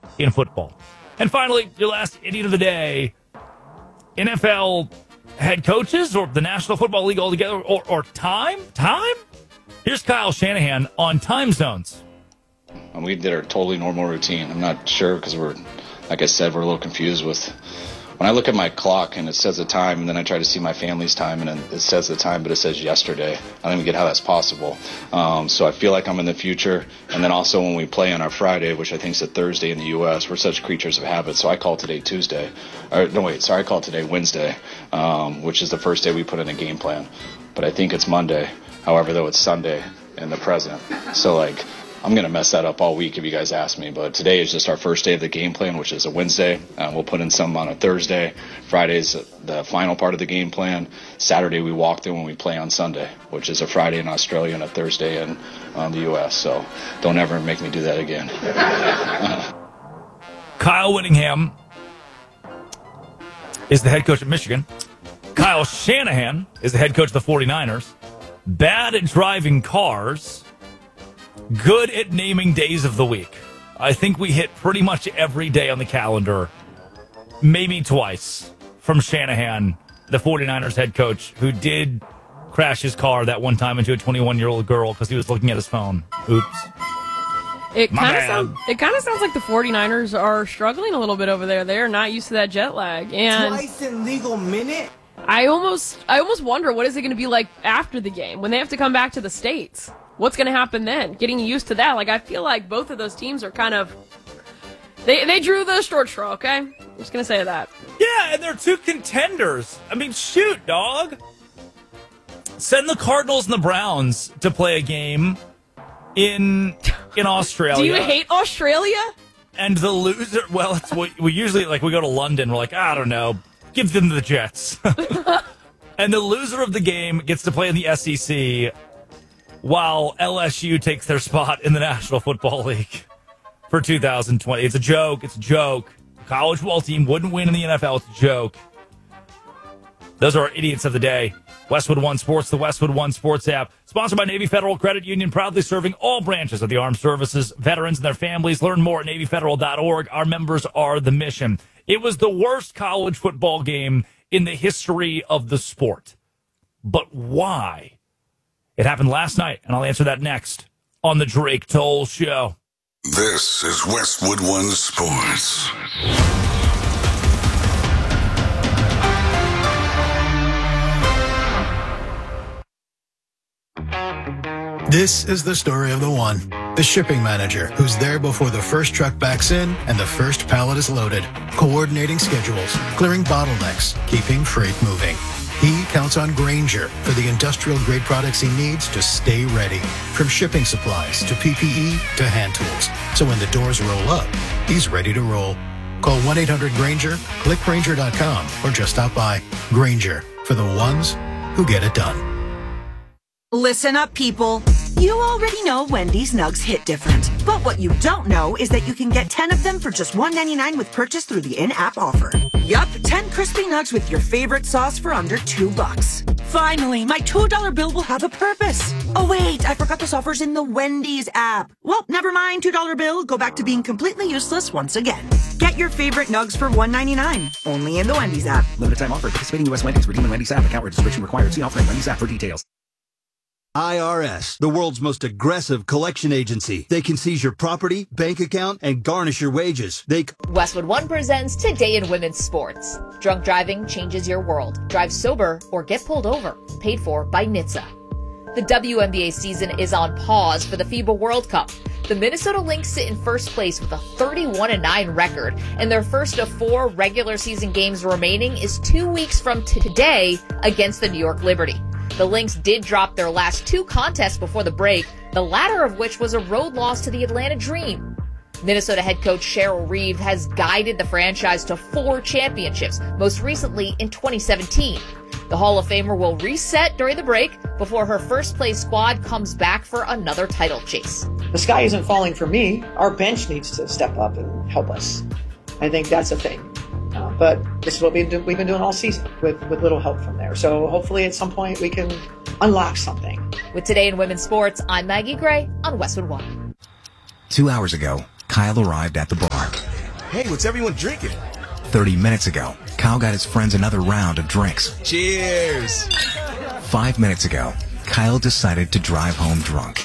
in football. And finally, your last idiot of the day, NFL head coaches or the National Football League altogether, or time? Here's Kyle Shanahan on time zones. We did our totally normal routine. I'm not sure because like I said, we're a little confused with when I look at my clock and it says the time, and then I try to see my family's time and then it says the time, but it says yesterday. I don't even get how that's possible. So I feel like I'm in the future. And then also when we play on our Friday, which I think is a Thursday in the U.S., we're such creatures of habit. So I call today Tuesday. I call today Wednesday, which is the first day we put in a game plan. But I think it's Monday. However, though, it's Sunday in the present. So, I'm going to mess that up all week if you guys ask me. But today is just our first day of the game plan, which is a Wednesday. We'll put in some on a Thursday. Friday's the final part of the game plan. Saturday we walk through when we play on Sunday, which is a Friday in Australia and a Thursday in the U.S. So don't ever make me do that again. Kyle Whittingham is the head coach of Michigan. Kyle Shanahan is the head coach of the 49ers. Bad at driving cars. Good at naming days of the week. I think we hit pretty much every day on the calendar, maybe twice, from Shanahan, the 49ers head coach, who did crash his car that one time into a 21-year-old girl because he was looking at his phone. Oops. It kind of sounds like the 49ers are struggling a little bit over there. They're not used to that jet lag. And twice in legal minute? I almost wonder what is it going to be like after the game when they have to come back to the States. What's going to happen then? Getting used to that. I feel like both of those teams are kind of... They drew the short straw, okay? I'm just going to say that. Yeah, and they're two contenders. I mean, shoot, dog. Send the Cardinals and the Browns to play a game in Australia. Do you hate Australia? And the loser... Well, it's we usually, we go to London. We're like, I don't know. Give them the Jets. And the loser of the game gets to play in the SEC... while LSU takes their spot in the National Football League for 2020. It's a joke. It's a joke. The college football team wouldn't win in the NFL. It's a joke. Those are our idiots of the day. Westwood One Sports, the Westwood One Sports app. Sponsored by Navy Federal Credit Union, proudly serving all branches of the armed services, veterans and their families. Learn more at NavyFederal.org. Our members are the mission. It was the worst college football game in the history of the sport. But why? It happened last night, and I'll answer that next on the Drake Toll Show. This is Westwood One Sports. This is the story of the one, the shipping manager, who's there before the first truck backs in and the first pallet is loaded, coordinating schedules, clearing bottlenecks, keeping freight moving. He counts on Grainger for the industrial-grade products he needs to stay ready. From shipping supplies to PPE to hand tools. So when the doors roll up, he's ready to roll. Call 1-800-GRAINGER, click Grainger.com, or just stop by. Grainger, for the ones who get it done. Listen up, people. You already know Wendy's Nugs hit different. But what you don't know is that you can get 10 of them for just $1.99 with purchase through the in-app offer. Yup, 10 crispy nugs with your favorite sauce for under $2. Finally, my $2 bill will have a purpose. Oh wait, I forgot this offer's in the Wendy's app. Well, never mind, $2 bill. Go back to being completely useless once again. Get your favorite nugs for $1.99. Only in the Wendy's app. Limited time offer. Participating U.S. Wendy's. Redeem in Wendy's app. Account registration required. See offering Wendy's app for details. IRS, the world's most aggressive collection agency. They can seize your property, bank account, and garnish your wages. Westwood One presents Today in Women's Sports. Drunk driving changes your world. Drive sober or get pulled over. Paid for by NHTSA. The WNBA season is on pause for the FIBA World Cup. The Minnesota Lynx sit in first place with a 31-9 record, and their first of 4 regular season games remaining is 2 weeks from today against the New York Liberty. The Lynx did drop their last 2 contests before the break, the latter of which was a road loss to the Atlanta Dream. Minnesota head coach Cheryl Reeve has guided the franchise to 4 championships, most recently in 2017. The Hall of Famer will reset during the break before her first-place squad comes back for another title chase. The sky isn't falling for me. Our bench needs to step up and help us. I think that's a thing. But this is what we've been doing all season with little help from there. So hopefully at some point we can unlock something. With Today in Women's Sports, I'm Maggie Gray on Westwood One. 2 hours ago, Kyle arrived at the bar. Hey, what's everyone drinking? 30 minutes ago, Kyle got his friends another round of drinks. Cheers! 5 minutes ago, Kyle decided to drive home drunk.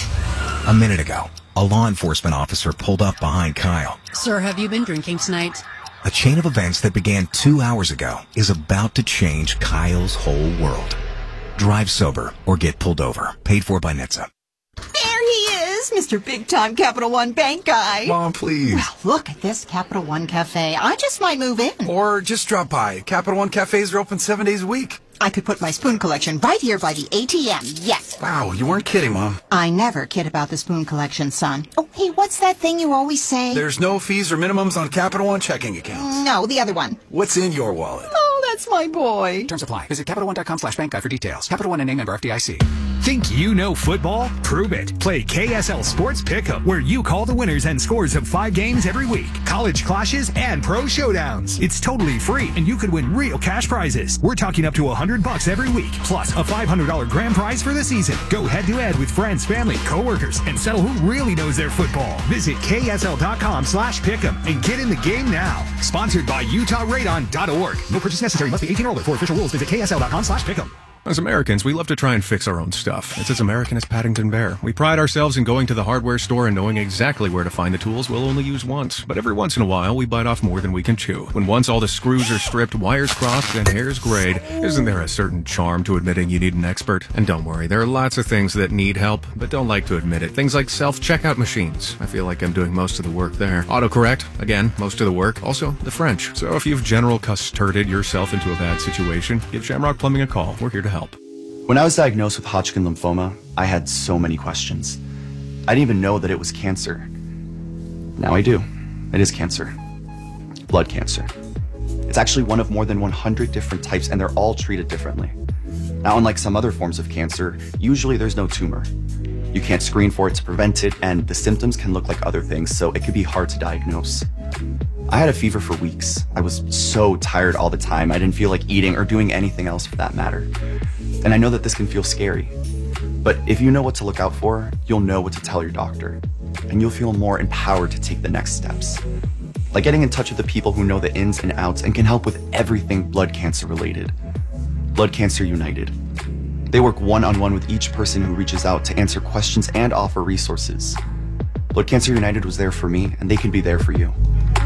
A minute ago, a law enforcement officer pulled up behind Kyle. Sir, have you been drinking tonight? A chain of events that began 2 hours ago is about to change Kyle's whole world. Drive sober or get pulled over. Paid for by NHTSA. There he is, Mr. Big Time Capital One Bank guy. Mom, please. Well, look at this Capital One Cafe. I just might move in. Or just drop by. Capital One cafes are open 7 days a week. I could put my spoon collection right here by the ATM, yes. Wow, you weren't kidding, Mom. I never kid about the spoon collection, son. Oh, hey, what's that thing you always say? There's no fees or minimums on Capital One checking accounts. No, the other one. What's in your wallet? Oh, that's my boy. Terms apply. Visit CapitalOne.com/bank guide for details. Capital One and name member FDIC. Think you know football? Prove it. Play KSL Sports Pick'em, where you call the winners and scores of 5 games every week. College clashes and pro showdowns. It's totally free, and you could win real cash prizes. We're talking up to $100 every week, plus a $500 grand prize for the season. Go head-to-head with friends, family, coworkers, and settle who really knows their football. Visit KSL.com/pick'em and get in the game now. Sponsored by UtahRadon.org. No purchase necessary. Must be 18 or older. For official rules, visit KSL.com/pick'em. As Americans, we love to try and fix our own stuff. It's as American as Paddington Bear. We pride ourselves in going to the hardware store and knowing exactly where to find the tools we'll only use once. But every once in a while, we bite off more than we can chew. When once all the screws are stripped, wires crossed, and hairs grayed, isn't there a certain charm to admitting you need an expert? And don't worry, there are lots of things that need help, but don't like to admit it. Things like self-checkout machines. I feel like I'm doing most of the work there. Autocorrect. Again, most of the work. Also, the French. So if you've general custarded yourself into a bad situation, give Shamrock Plumbing a call. We're here to help. When I was diagnosed with Hodgkin lymphoma, I had so many questions. I didn't even know that it was cancer. Now I do. It is cancer. Blood cancer. It's actually one of more than 100 different types, and they're all treated differently. Now, unlike some other forms of cancer, usually there's no tumor. You can't screen for it to prevent it, and the symptoms can look like other things, so it could be hard to diagnose. I had a fever for weeks. I was so tired all the time. I didn't feel like eating or doing anything else for that matter. And I know that this can feel scary. But if you know what to look out for, you'll know what to tell your doctor. And you'll feel more empowered to take the next steps. Like getting in touch with the people who know the ins and outs and can help with everything blood cancer related. Blood Cancer United. They work one-on-one with each person who reaches out to answer questions and offer resources. Blood Cancer United was there for me, and they can be there for you.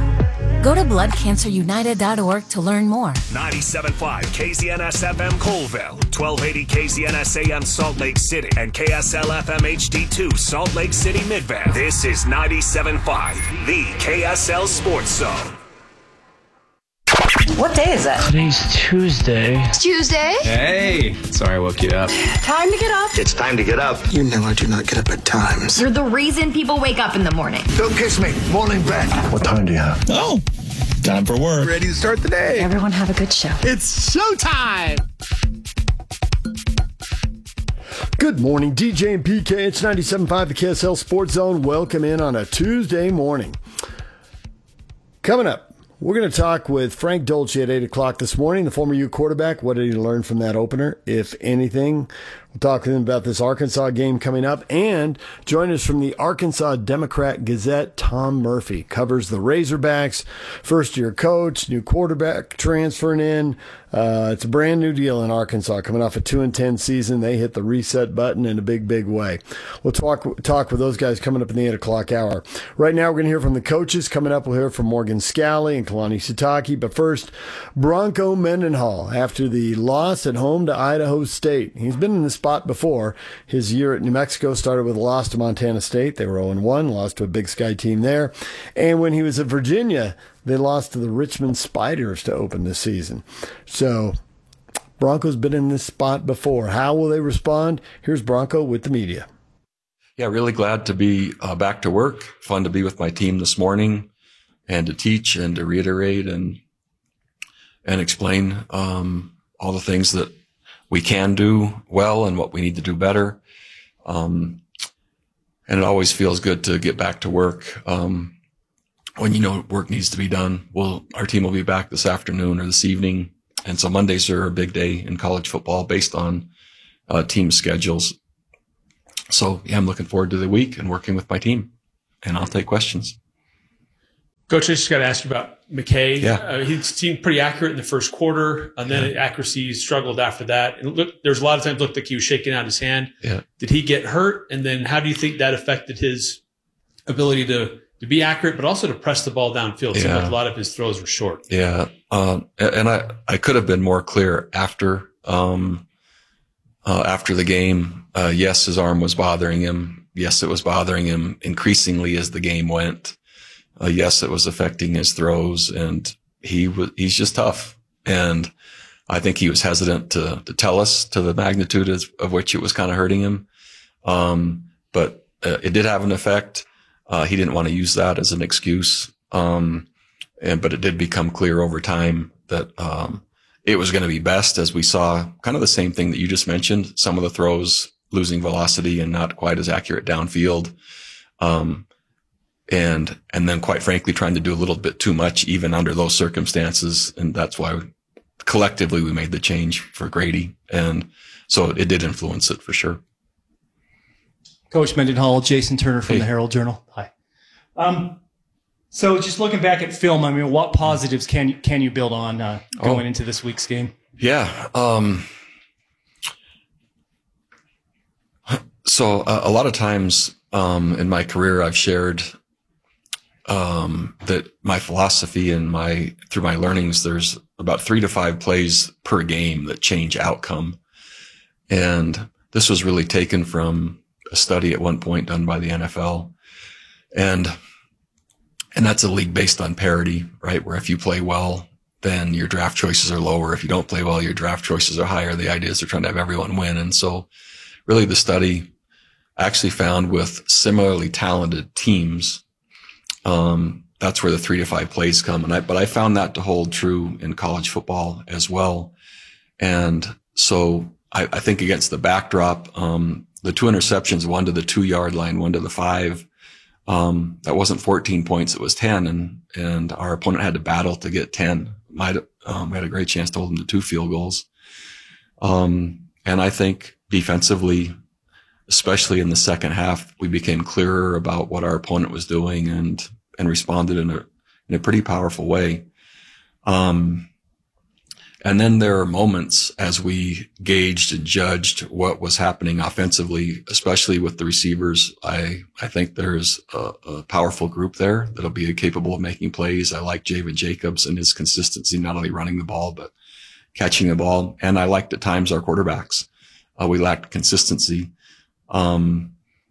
Go to bloodcancerunited.org to learn more. 97.5 KZNS-FM Colville, 1280 KZNS-AM Salt Lake City, and KSL-FM HD2 Salt Lake City Midvale. This is 97.5, the KSL Sports Zone. What day is it? Today's Tuesday. It's Tuesday? Hey! Sorry I woke you up. Time to get up. It's time to get up. You know I do not get up at times. You're the reason people wake up in the morning. Don't kiss me. Morning bread. What time do you have? Oh! Time for work. Ready to start the day. Everyone have a good show. It's showtime! Good morning, DJ and PK. It's 97.5, the KSL Sports Zone. Welcome in on a Tuesday morning. Coming up, we're going to talk with Frank Dolce at 8 o'clock this morning, the former U quarterback. What did he learn from that opener, if anything? We'll talk with him about this Arkansas game coming up. And join us from the Arkansas Democrat Gazette, Tom Murphy. Covers the Razorbacks, first-year coach, new quarterback transferring in. It's a brand new deal in Arkansas. Coming off a 2-10 season, they hit the reset button in a big, big way. We'll talk with those guys coming up in the 8 o'clock hour. Right now, we're going to hear from the coaches. Coming up, we'll hear from Morgan Scalley and Kalani Sitake. But first, Bronco Mendenhall, after the loss at home to Idaho State. He's been in the spot before. His year at New Mexico started with a loss to Montana State. They were 0-1, lost to a Big Sky team there. And when he was at Virginia, they lost to the Richmond Spiders to open the season. So Bronco's been in this spot before. How will they respond? Here's Bronco with the media. Yeah, really glad to be back to work. Fun to be with my team this morning and to teach and to reiterate and explain all the things that we can do well and what we need to do better. And it always feels good to get back to work. When you know work needs to be done. Our team will be back this afternoon or this evening. And so Mondays are a big day in college football based on team schedules. So yeah, I'm looking forward to the week and working with my team, and I'll take questions. Coach, I just got to ask you about McKay. Yeah. He seemed pretty accurate in the first quarter, and then accuracy struggled after that. And there's a lot of times looked like he was shaking out his hand. Yeah. Did he get hurt? And then how do you think that affected his ability to be accurate, but also to press the ball downfield? It seemed like a lot of his throws were short. Yeah. And I could have been more clear after the game. Yes, his arm was bothering him. Yes, it was bothering him increasingly as the game went. Yes, it was affecting his throws, and he's just tough. And I think he was hesitant to tell us to the magnitude of which it was kind of hurting him. But it did have an effect. He didn't want to use that as an excuse. But it did become clear over time that, it was going to be best, as we saw kind of the same thing that you just mentioned. Some of the throws losing velocity and not quite as accurate downfield. And then quite frankly, trying to do a little bit too much even under those circumstances. And that's why collectively we made the change for Grady. And so it did influence it for sure. Coach Mendenhall, Jason Turner from the Herald Journal. Hi. So just looking back at film, I mean, what positives can you build on going into this week's game? Yeah. So a lot of times in my career, I've shared that my philosophy and through my learnings, there's about 3 to 5 plays per game that change outcome. And this was really taken from a study at one point done by the NFL. And that's a league based on parity, right? Where if you play well, then your draft choices are lower. If you don't play well, your draft choices are higher. The idea is they're trying to have everyone win. And so really the study actually found with similarly talented teams, that's where the 3 to 5 plays come. But I found that to hold true in college football as well. And so I think against the backdrop, the 2 interceptions, one to the 2-yard line, one to the 5, that wasn't 14 points. It was 10. And our opponent had to battle to get 10. We had a great chance to hold them to 2 field goals. And I think defensively, especially in the second half, we became clearer about what our opponent was doing and responded in a pretty powerful way. And then there are moments as we gauged and judged what was happening offensively, especially with the receivers. I think there's a powerful group there that'll be capable of making plays. I like Javen Jacobs and his consistency, not only running the ball, but catching the ball. And I liked at times our quarterbacks. We lacked consistency. And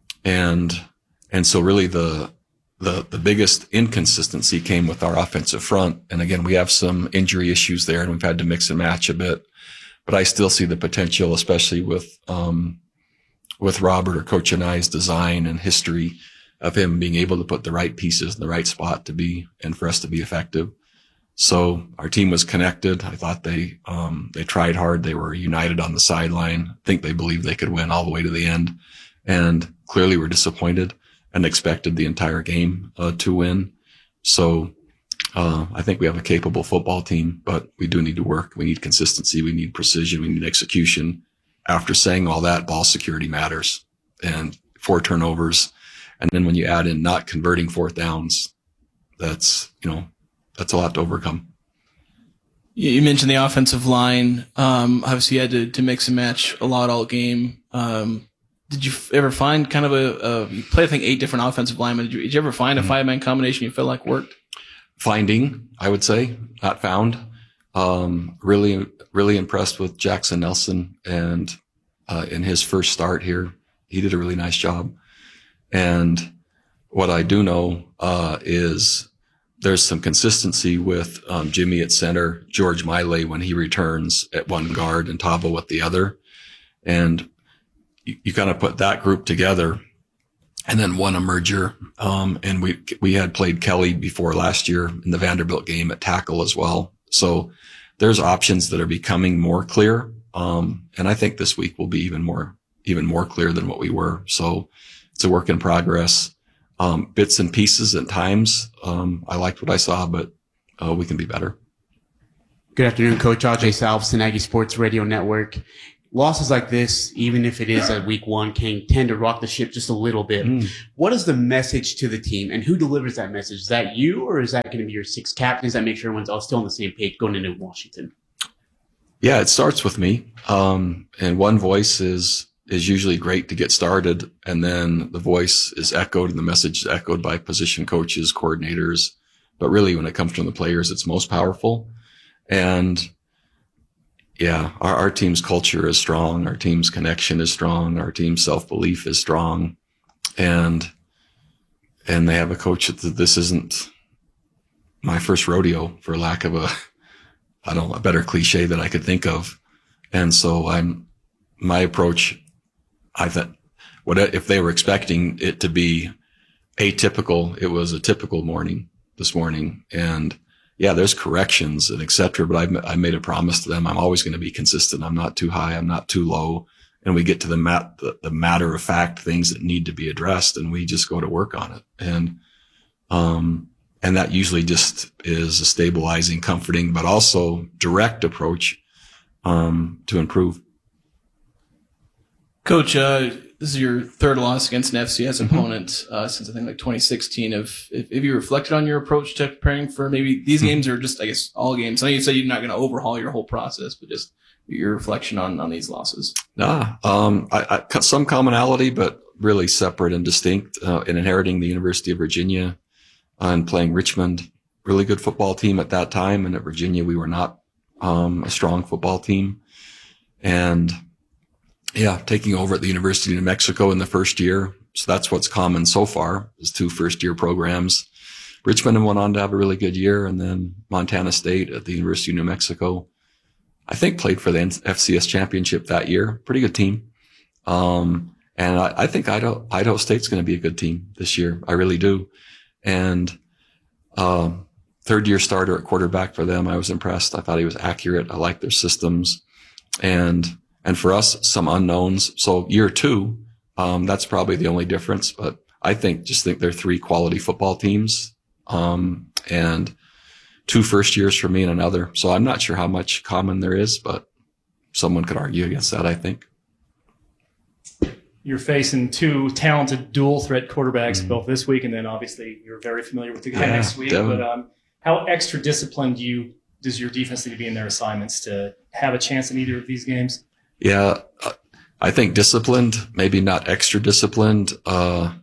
so really the biggest inconsistency came with our offensive front. And again, we have some injury issues there and we've had to mix and match a bit, but I still see the potential, especially with Robert or Coach and I's design and history of him being able to put the right pieces in the right spot and for us to be effective. So our team was connected. I thought they tried hard. They were united on the sideline. I think they believed they could win all the way to the end, and clearly were disappointed and expected the entire game to win. So I think we have a capable football team, but we do need to work. We need consistency. We need precision. We need execution. After saying all that, ball security matters, and 4 turnovers. And then when you add in not converting 4th downs, that's a lot to overcome. You mentioned the offensive line. Obviously you had to mix and match a lot all game. Did you ever find kind of you played, I think, 8 different offensive linemen. Did you ever find a 5-man combination you felt like worked? Finding, I would say, not found. Really, really impressed with Jackson Nelson, and in his first start here, he did a really nice job. And what I do know is there's some consistency with Jimmy at center, George Miley when he returns at one guard, and Tavo at the other. And you kind of put that group together, and then one emerger. And we had played Kelly before last year in the Vanderbilt game at tackle as well. So there's options that are becoming more clear. And I think this week will be even more clear than what we were. So it's a work in progress. Bits and pieces at times. I liked what I saw, but we can be better. Good afternoon, Coach. Ajay Salveson, Aggie Sports Radio Network. losses like this, even if it is a week one, can tend to rock the ship just a little bit. What is the message to the team, and who delivers that message? Is that you, or is that going to be your 6 captains that make sure everyone's all still on the same page going into Washington? Yeah, it starts with me. And one voice is usually great to get started. And then the voice is echoed and the message is echoed by position coaches, coordinators. But really, when it comes from the players, it's most powerful. And yeah, our team's culture is strong. Our team's connection is strong. Our team's self-belief is strong. And they have a coach that this isn't my first rodeo, for lack of a better cliche that I could think of. And so my approach, I thought, if they were expecting it to be atypical, it was a typical morning this morning. And yeah, there's corrections and et cetera, but I made a promise to them. I'm always going to be consistent. I'm not too high. I'm not too low. And we get to the matter of fact things that need to be addressed, and we just go to work on it. And that usually just is a stabilizing, comforting, but also direct approach to improve. Coach, this is your third loss against an FCS opponent since I think like 2016. Have you reflected on your approach to preparing for maybe these games, or just, I guess, all games? I know you said you're not going to overhaul your whole process, but just your reflection on these losses. I got some commonality, but really separate and distinct in inheriting the University of Virginia and playing Richmond, really good football team at that time. And at Virginia, we were not a strong football team. And yeah, taking over at the University of New Mexico in the first year. So that's what's common so far, is 2 first-year programs. Richmond went on to have a really good year, and then Montana State at the University of New Mexico, I think, played for the FCS championship that year. Pretty good team. And I think Idaho State's going to be a good team this year. I really do. And third-year starter at quarterback for them, I was impressed. I thought he was accurate. I liked their systems. And for us, some unknowns. So year 2, that's probably the only difference. But I think they're 3 quality football teams, and 2 first years for me and another. So I'm not sure how much common there is, but someone could argue against that, I think. You're facing 2 talented dual threat quarterbacks both this week, and then obviously you're very familiar with the guy next week. Devin. But how extra disciplined does your defense need to be in their assignments to have a chance in either of these games? Yeah, I think disciplined, maybe not extra disciplined. The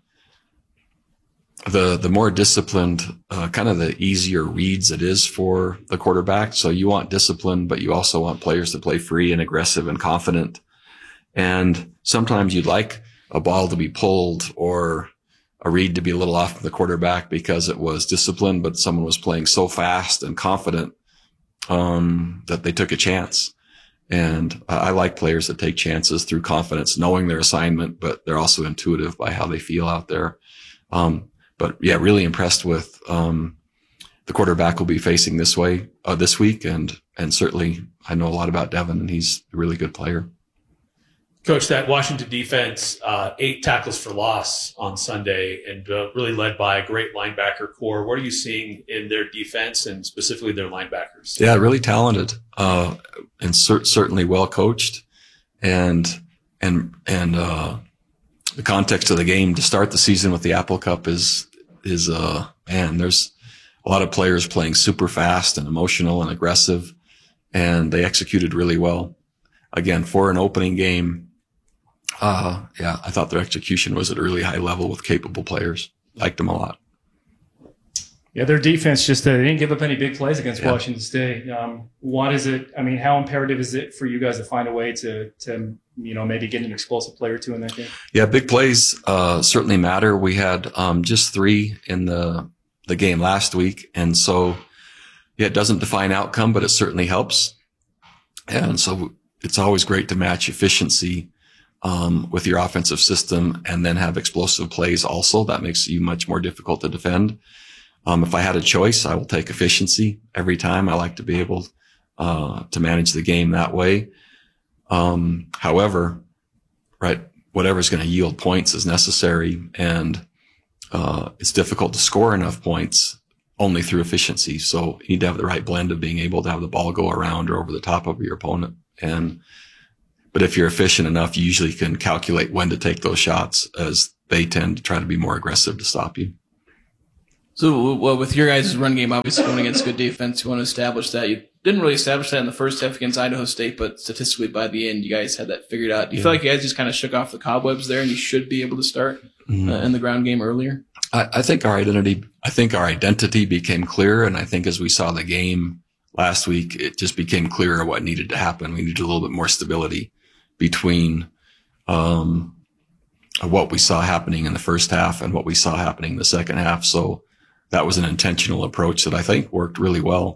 more disciplined, kind of the easier reads it is for the quarterback. So you want discipline, but you also want players to play free and aggressive and confident. And sometimes you'd like a ball to be pulled or a read to be a little off from the quarterback because it was disciplined, but someone was playing so fast and confident that they took a chance. And I like players that take chances through confidence, knowing their assignment, but they're also intuitive by how they feel out there. But yeah, really impressed with the quarterback we'll be facing this week. And certainly I know a lot about Devin, and he's a really good player. Coach, that Washington defense, 8 tackles for loss on Sunday, and really led by a great linebacker core. What are you seeing in their defense and specifically their linebackers? Yeah, really talented, and certainly well coached, and the context of the game to start the season with the Apple Cup is man, there's a lot of players playing super fast and emotional and aggressive, and they executed really well. Again, for an opening game, I thought their execution was at a really high level with capable players. Liked them a lot. Yeah, their defense they didn't give up any big plays against Washington State. What is it? I mean, how imperative is it for you guys to find a way to maybe get an explosive play or 2 in that game? Yeah, big plays certainly matter. We had just 3 in the game last week, and so yeah, it doesn't define outcome, but it certainly helps. And so it's always great to match efficiency with your offensive system and then have explosive plays also. That makes you much more difficult to defend. If I had a choice, I will take efficiency every time. I like to be able to manage the game that way. However, right, whatever's going to yield points is necessary, and it's difficult to score enough points only through efficiency. So you need to have the right blend of being able to have the ball go around or over the top of your opponent. And But if you're efficient enough, you usually can calculate when to take those shots, as they tend to try to be more aggressive to stop you. So, well, with your guys' run game, obviously going against good defense, you want to establish that. You didn't really establish that in the first half against Idaho State, but statistically by the end, you guys had that figured out. Do you feel like you guys just kind of shook off the cobwebs there, and you should be able to start in the ground game earlier? I think our identity became clearer, and I think as we saw the game last week, it just became clearer what needed to happen. We needed a little bit more stability between what we saw happening in the first half and what we saw happening in the second half. So that was an intentional approach that I think worked really well.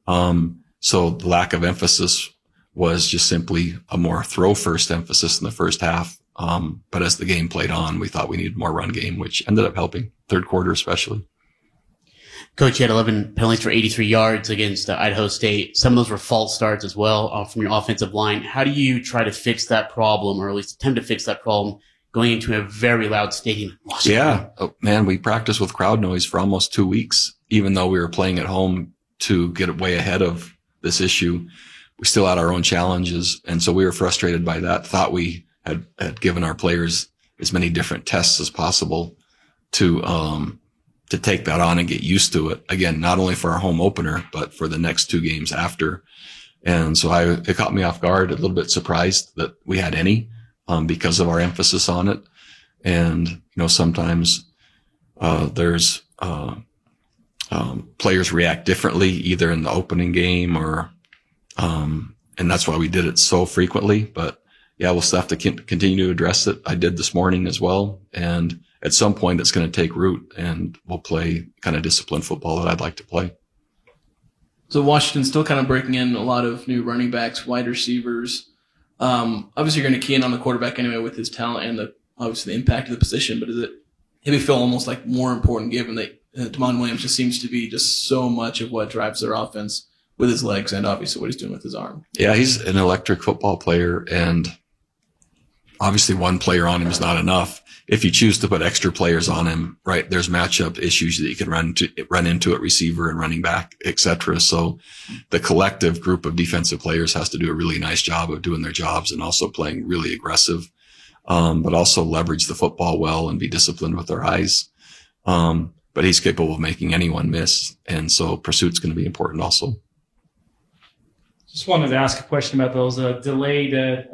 So the lack of emphasis was just simply a more throw first emphasis in the first half. But as the game played on, we thought we needed more run game, which ended up helping third quarter, especially. Coach, you had 11 penalties for 83 yards against Idaho State. Some of those were false starts as well from your offensive line. How do you try to fix that problem, or at least attempt to fix that problem, going into a very loud stadium? Yeah. Oh, man, we practiced with crowd noise for almost 2 weeks, even though we were playing at home to get way ahead of this issue. We still had our own challenges. And so we were frustrated by that, thought we had given our players as many different tests as possible to take that on and get used to it. Again, not only for our home opener, but for the next 2 games after. And so it caught me off guard, a little bit surprised that we had any, because of our emphasis on it. And, sometimes, there's, players react differently either in the opening game or, and that's why we did it so frequently. But yeah, we'll still have to continue to address it. I did this morning as well. And at some point it's going to take root, and we'll play kind of disciplined football that I'd like to play. So Washington's still kind of breaking in a lot of new running backs, wide receivers. Obviously you're going to key in on the quarterback anyway with his talent and obviously the impact of the position, but does it maybe feel almost like more important given that Damon Williams just seems to be just so much of what drives their offense with his legs and obviously what he's doing with his arm? Yeah, he's an electric football player, and obviously one player on him is not enough. If you choose to put extra players on him, right, there's matchup issues that you can run into at receiver and running back, et cetera. So the collective group of defensive players has to do a really nice job of doing their jobs and also playing really aggressive, but also leverage the football well and be disciplined with their eyes. But he's capable of making anyone miss. And so pursuit's going to be important also. Just wanted to ask a question about those delayed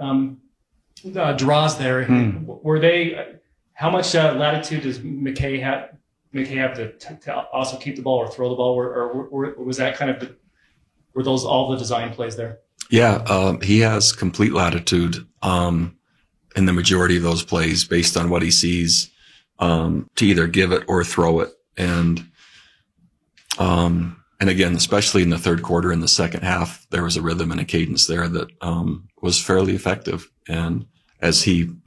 draws there. Were they? How much latitude does McKay have to also keep the ball or throw the ball, or was that kind of were those all the design plays there? Yeah, he has complete latitude in the majority of those plays based on what he sees to either give it or throw it, and again, especially in the third quarter, in the second half, there was a rhythm and a cadence there that was fairly effective, and as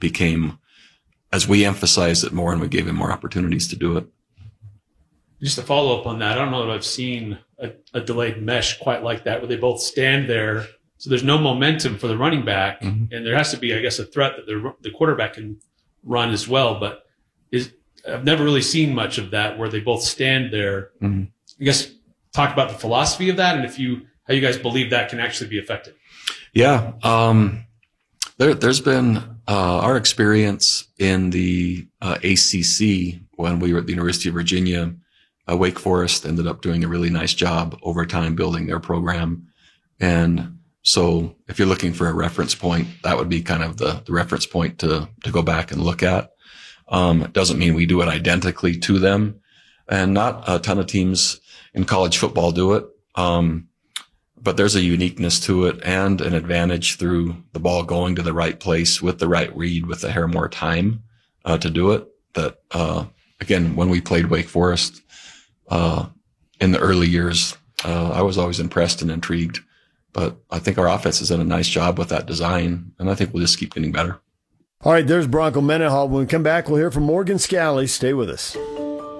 we emphasized it more and we gave him more opportunities to do it. Just to follow up on that, I don't know that I've seen a delayed mesh quite like that, where they both stand there. So there's no momentum for the running back. And there has to be, I guess, a threat that the quarterback can run as well. But I've never really seen much of that where they both stand there. I guess talk about the philosophy of that and how you guys believe that can actually be effective. Yeah. There's been our experience in the ACC when we were at the University of Virginia. Wake Forest ended up doing a really nice job over time building their program. And so if you're looking for a reference point, that would be kind of the reference point to go back and look at. It doesn't mean we do it identically to them. And not a ton of teams in college football do it. But there's a uniqueness to it and an advantage through the ball going to the right place with the right read with a hair more time to do it. That, again, when we played Wake Forest in the early years, I was always impressed and intrigued. But I think our offense has done a nice job with that design, and I think we'll just keep getting better. All right, there's Bronco Mendenhall. When we come back, we'll hear from Morgan Scalley. Stay with us.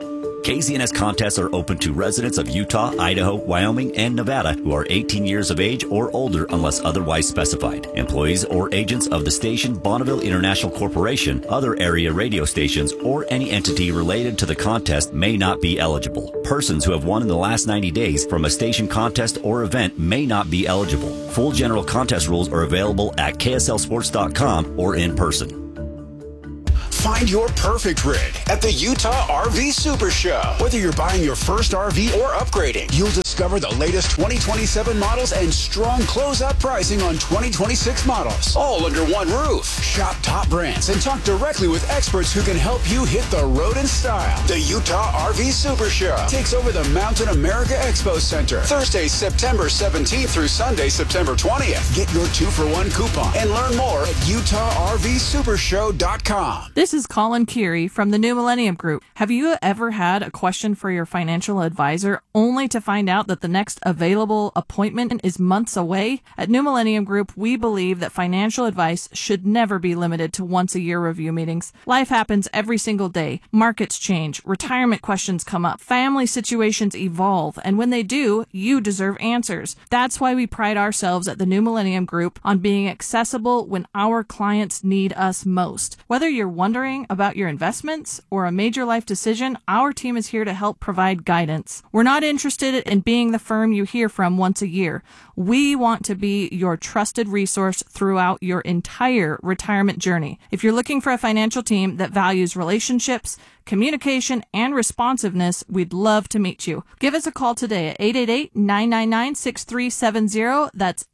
KZNS contests are open to residents of Utah, Idaho, Wyoming, and Nevada who are 18 years of age or older unless otherwise specified. Employees or agents of the station, Bonneville International Corporation, other area radio stations, or any entity related to the contest may not be eligible. Persons who have won in the last 90 days from a station contest or event may not be eligible. Full general contest rules are available at KSLSports.com or in person. Find your perfect rig at the Utah RV Super Show. Whether you're buying your first RV or upgrading, you'll discover the latest 2027 models and strong closeout pricing on 2026 models, all under one roof. Shop top brands and talk directly with experts who can help you hit the road in style. The Utah RV Super Show takes over the Mountain America Expo Center Thursday, September 17th through Sunday, September 20th. Get your 2-for-1 coupon and learn more at UtahRVSupershow.com. This is Colin Keary from the New Millennium Group. Have you ever had a question for your financial advisor only to find out that the next available appointment is months away? At New Millennium Group, we believe that financial advice should never be limited to once-a-year review meetings. Life happens every single day. Markets change, retirement questions come up, family situations evolve, and when they do, you deserve answers. That's why we pride ourselves at the New Millennium Group on being accessible when our clients need us most. Whether you're wondering about your investments or a major life decision, our team is here to help provide guidance. We're not interested in being the firm you hear from once a year. We want to be your trusted resource throughout your entire retirement journey. If you're looking for a financial team that values relationships, communication, and responsiveness, we'd love to meet you. Give us a call today at 888-999-6370. That's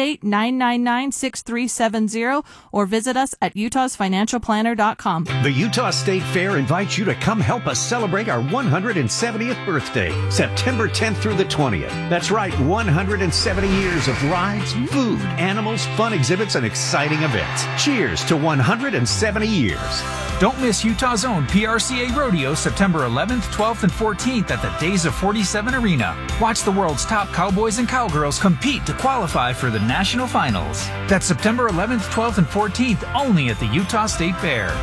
888-999-6370, or visit us at utahsfinancialplanner.com. The Utah State Fair invites you to come help us celebrate our 170th birthday, September 10th through the 20th. That's right, 170 years of rides, food, animals, fun exhibits, and exciting events. Cheers to 170 years. Don't miss Utah's own PRCA Rodeo September 11th, 12th, and 14th at the Days of 47 Arena. Watch the world's top cowboys and cowgirls compete to qualify for the national finals. That's September 11th, 12th, and 14th only at the Utah State Fair.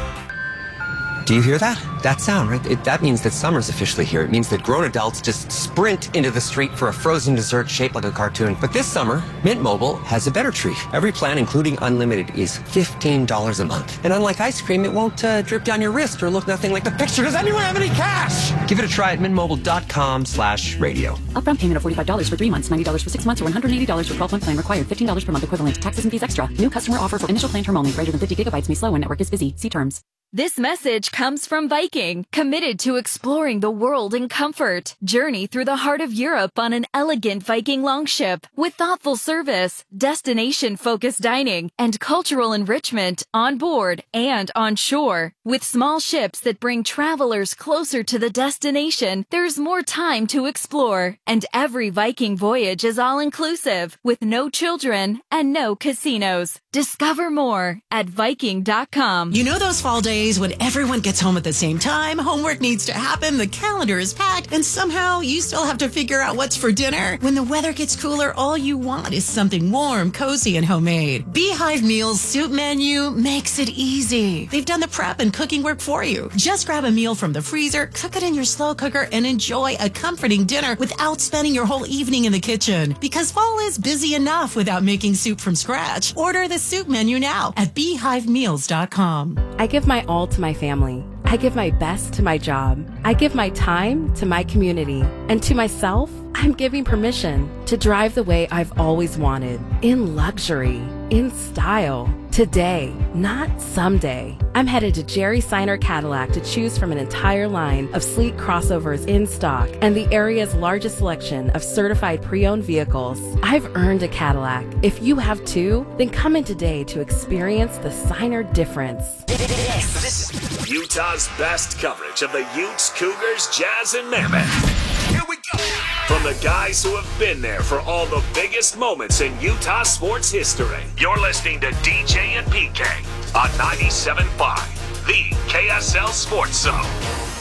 Do you hear that? That sound, right? That means that summer's officially here. It means that grown adults just sprint into the street for a frozen dessert shaped like a cartoon. But this summer, Mint Mobile has a better treat. Every plan, including unlimited, is $15 a month. And unlike ice cream, it won't drip down your wrist or look nothing like the picture. Does anyone have any cash? Give it a try at mintmobile.com/radio. Upfront payment of $45 for 3 months, $90 for 6 months, or $180 for 12-month plan required. $15 per month equivalent. Taxes and fees extra. New customer offer for initial plan term only. Greater than 50 gigabytes may slow when network is busy. See terms. This message comes from Viking, committed to exploring the world in comfort. Journey through the heart of Europe on an elegant Viking longship with thoughtful service, destination-focused dining, and cultural enrichment on board and on shore. With small ships that bring travelers closer to the destination, there's more time to explore. And every Viking voyage is all-inclusive, with no children and no casinos. Discover more at Viking.com. You know those fall days when everyone gets home at the same time, homework needs to happen, the calendar is packed, and somehow you still have to figure out what's for dinner? When the weather gets cooler, all you want is something warm, cozy, and homemade. Beehive Meals Soup Menu makes it easy. They've done the prep and cooking work for you. Just grab a meal from the freezer, cook it in your slow cooker, and enjoy a comforting dinner without spending your whole evening in the kitchen. Because fall is busy enough without making soup from scratch. Order the soup menu now at beehivemeals.com. I give my all to my family. I give my best to my job. I give my time to my community. And to myself, I'm giving permission to drive the way I've always wanted. In luxury, in style. Today, not someday. I'm headed to Jerry Seiner Cadillac to choose from an entire line of sleek crossovers in stock and the area's largest selection of certified pre-owned vehicles. I've earned a Cadillac. If you have too, then come in today to experience the Seiner difference. This is Utah's best coverage of the Utes, Cougars, Jazz, and Mammoth. Here we go. From the guys who have been there for all the biggest moments in Utah sports history. You're listening to DJ and PK on 97.5, the KSL Sports Zone.